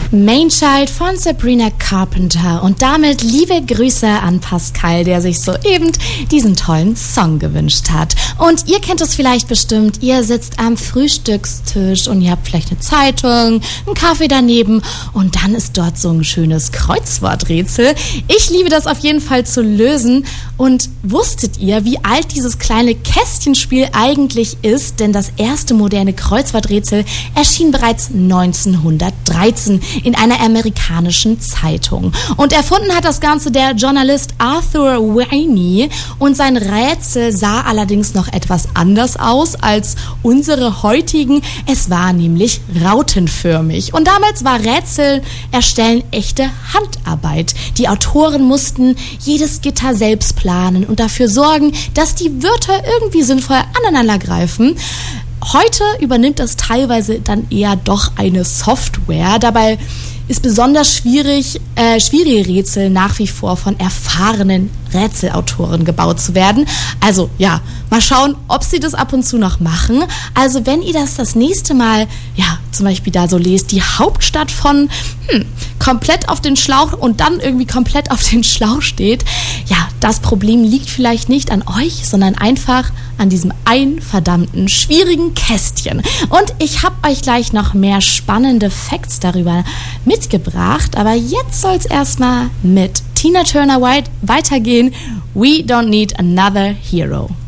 Main Child von Sabrina Carpenter und damit liebe Grüße an Pascal, der sich soeben diesen tollen Song gewünscht hat. Und ihr kennt es vielleicht bestimmt, ihr sitzt am Frühstückstisch und ihr habt vielleicht eine Zeitung, einen Kaffee daneben und dann ist dort so ein schönes Kreuzworträtsel. Ich liebe das auf jeden Fall zu lösen. Und wusstet ihr, wie alt dieses kleine Kästchenspiel eigentlich ist? Denn das erste moderne Kreuzworträtsel erschien bereits 1913 in einer amerikanischen Zeitung. Und erfunden hat das Ganze der Journalist Arthur Wayne. Und sein Rätsel sah allerdings noch etwas anders aus als unsere heutigen. Es war nämlich rautenförmig. Und damals war Rätsel erstellen echte Handarbeit. Die Autoren mussten jedes Gitter selbst planen und dafür sorgen, dass die Wörter irgendwie sinnvoll aneinander greifen. Heute übernimmt das teilweise dann eher doch eine Software. Dabei ist besonders schwierige Rätsel nach wie vor von erfahrenen Rätselautoren gebaut zu werden. Also ja, mal schauen, ob sie das ab und zu noch machen. Also wenn ihr das nächste Mal, ja, zum Beispiel da so lest, die Hauptstadt von komplett auf den Schlauch und dann irgendwie komplett auf den Schlauch steht, ja, das Problem liegt vielleicht nicht an euch, sondern einfach an diesem einen verdammten schwierigen Kästchen. Und ich habe euch gleich noch mehr spannende Facts darüber mitgebracht, aber jetzt soll es erstmal mit Tina Turner weitergehen. We don't need another hero.